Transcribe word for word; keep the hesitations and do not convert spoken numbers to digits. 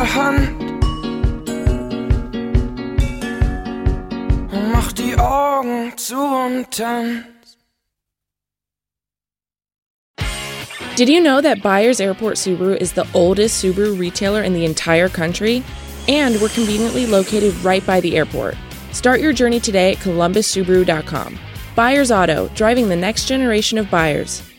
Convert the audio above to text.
Hand und mach die Augen zu und tanz. Did you know that Byers Airport Subaru is the oldest Subaru retailer in the entire country? And we're conveniently located right by the airport. Start your journey today at columbus subaru dot com. Byers Auto, driving the next generation of buyers.